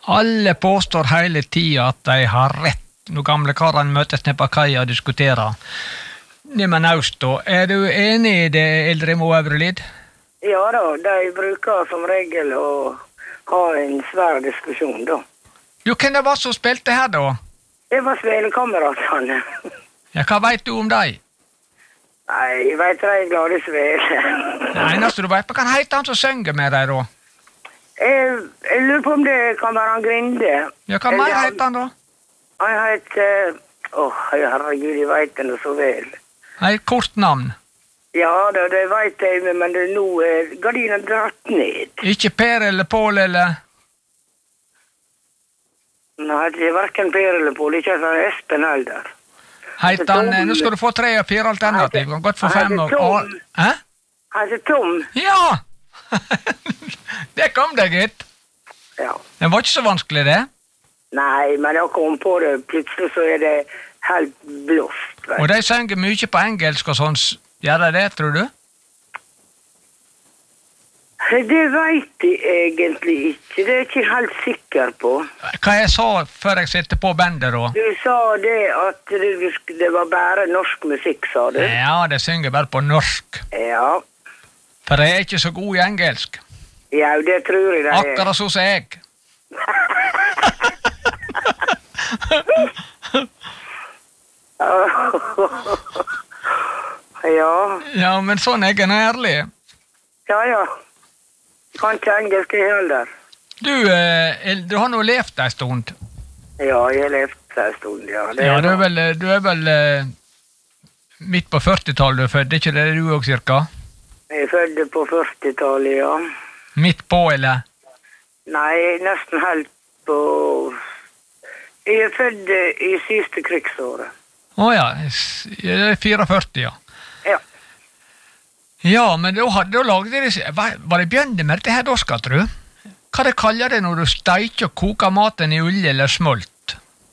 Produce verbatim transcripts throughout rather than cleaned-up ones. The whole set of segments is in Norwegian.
Alle påstår hele tiden at de har rett når gamle karene møtes ned på kaia og diskuterer. Neimen Aust da, er du enig i det, Eldremo Øvrelid? Ja da, de bruker som regel å ha en svær diskusjon da. Jo, hvem det var som spilte her da? Det var Svelekameratene. Ja, hva vet du om deg? Nei, jeg vet de er glade Svele. Det eneste du vet, hva kan heite han som synger med deg da? Jeg, jeg lurer på om det kan være han Grinde. Ja, hva mer heter han da? Han heter... Åh, oh, herregud, jeg vet det så vel. Nei, et kort navn. Ja, det, det vet jeg, men det, nå er gardinen dratt ned. Ikke Per eller Pål eller... Nei, det er hverken Per eller Pål, ikke sånn Espen heller. Heiter han... Nå skal du få tre og fire alternativ. Han godt få fem og... Tom. Hæ? Han heter Tom. Ja! Det kom det, gitt. Ja. Det var ikke så vanskelig, det. Nei, men jeg kom på det, plutselig så er det helt blåst. Vet. Og de synger mye på engelsk og sånn. Gjør de det, tror du? Det vet jeg egentlig ikke. Det er jeg ikke helt sikker på. Hva jeg sa før jeg sitter på bandet, da? Du sa det at det, det var bare norsk musikk, sa du? Ja, de synger bare på norsk. Ja. For jeg er ikke så god i engelsk. Ja, det tror jeg det er. Akkurat så som jeg. Ja. Ja, men sånn er jeg ærlig. Ja, ja. Kan ikke engelsk i heller. Du, eh, du har nå levd en stund. Ja, jeg har levd en stund, ja. Det ja, er du er vel, du er vel eh, midt på førtitallet du er født, ikke det du også, cirka? Jeg er født på førtitallet, ja. Midt på, eller? Nei, nesten helt på... Jeg er født i siste krigsåret. Åja, det er fireogførti, ja. Ja. Ja, men da, da lagde de... Var, var det bjønne med dette her da, skal du? Hva det kaller det når du steiker og koker maten i olje eller smolt?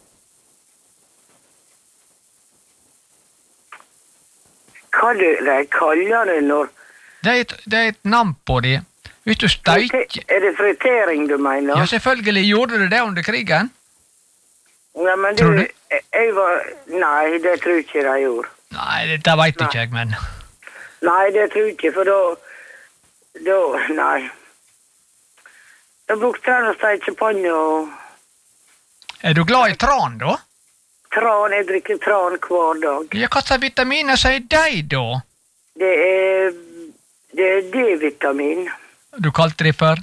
Hva det, de kaller det når... Det er, et, det er et navn på det. Hvis du steiker... Er det fritering du mener? Ja, selvfølgelig. Gjorde du det under krigen? Ja, men tror du... du? Jeg var... Nei, det tror ikke de gjorde. Nei, det vet ikke jeg, men... Nei, det tror ikke, for da... Da... Nei. Da brukte jeg å steike panne og... Er du glad i tran, da? Tran, jeg drikker tran hver dag. Ja, hva slags vitaminer sier de, da? Det er... Det er D-vitamin. Du kalte det for?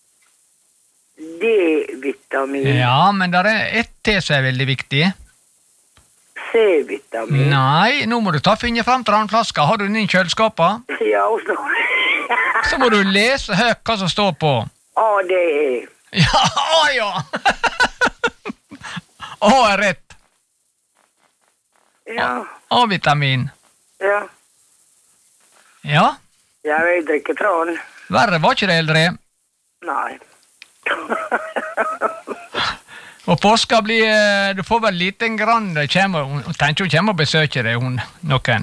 D-vitamin. Ja, men det er ett til som er veldig viktig. C-vitamin. Nei, nå må du ta finne frem tranflaska. Har du den i kjøleskapet? Ja, og så... Så må du lese høyt hva som står på. A, D, E. Ja, A, ja! A er rett. Ja. A-vitamin. Ja. Ja? Ja, jeg drikker tran. Verre var ikke det, Eldre. Nei. Og påska blir... Du får vel liten grann... Hun tenker hun kommer og besøker deg, hun, noen.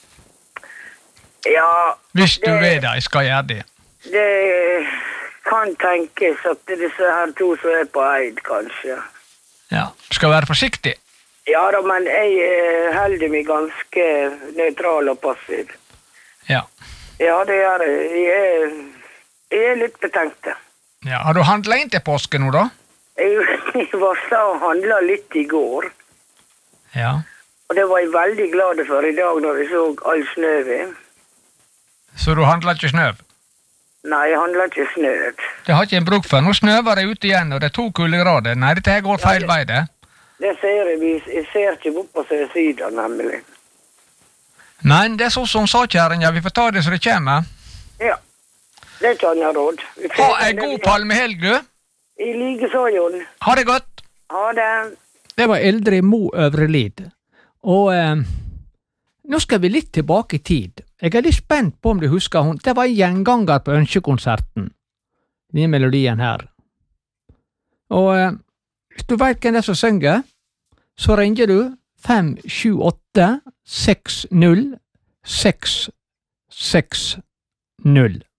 Ja... Hvis du det, vet det, jeg skal gjøre det. Det kan tenkes at disse her to som er på Eid, kanskje. Ja, du skal være forsiktig. Ja da, men jeg holder meg ganske neutral og passiv. Ja. Ja, det er det. Jeg er, jeg er litt betenkt. Ja, har du handlet inn til påske nå, da? Jeg, jeg var så handlet litt i går. Ja. Og det var jeg veldig glad for i dag når jeg så all snøven. Så du handlet ikke snøv? Nei, jeg handlet ikke snøv. Det har ikke en bruk for. Nå snøver det ute igjen, og det er to kuldegrader. Nei, dette her går feil ja, det, vei, det. Det ser jeg. Jeg ser ikke opp på siden, nemlig. Men det er sånn som sa kjæringen, ja, vi får ta det så det kommer. Ja, det er ikke annet råd. Ha en god palmehelg, du. I like så, Jon. Ha det godt. Ha det. Det var Eldre Mo Øvrelid. Og eh, nå skal vi litt tilbake i tid. Jeg er litt spent på om du husker hun. Det var en gjenganger på ønskekonserten. Denne melodien her. Og eh, hvis du vet hvem det er som synger, så ringer du fem sju åtte seks null seks seks null.